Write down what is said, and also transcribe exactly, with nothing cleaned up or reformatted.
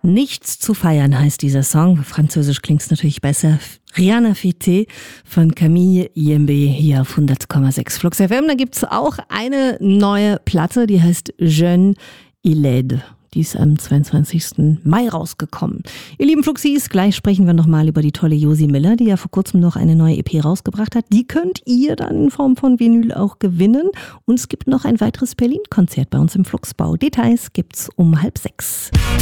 Nichts zu feiern heißt dieser Song. Französisch klingt es natürlich besser. Rien à fêter von Camille Yembe hier auf hundert Komma sechs Flux F M. Da gibt es auch eine neue Platte, die heißt Jeune et laide. Die ist am zweiundzwanzigsten Mai rausgekommen. Ihr lieben Fluxis, gleich sprechen wir nochmal über die tolle Josi Miller, die ja vor kurzem noch eine neue E P rausgebracht hat. Die könnt ihr dann in Form von Vinyl auch gewinnen. Und es gibt noch ein weiteres Berlin-Konzert bei uns im Fluxbau. Details gibt's um halb sechs.